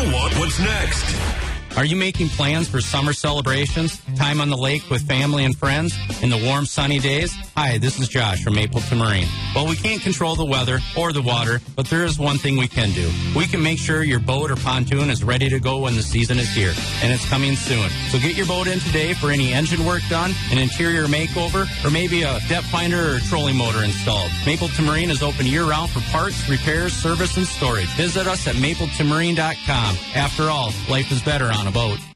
want what's next. Are you making plans for summer celebrations, time on the lake with family and friends, in the warm, sunny days? Hi, this is Josh from Mapleton Marine. Well, we can't control the weather or the water, but there is one thing we can do. We can make sure your boat or pontoon is ready to go when the season is here, and it's coming soon. So get your boat in today for any engine work done, an interior makeover, or maybe a depth finder or a trolling motor installed. Mapleton Marine is open year-round for parts, repairs, service, and storage. Visit us at mapletonmarine.com. After all, life is better on a boat.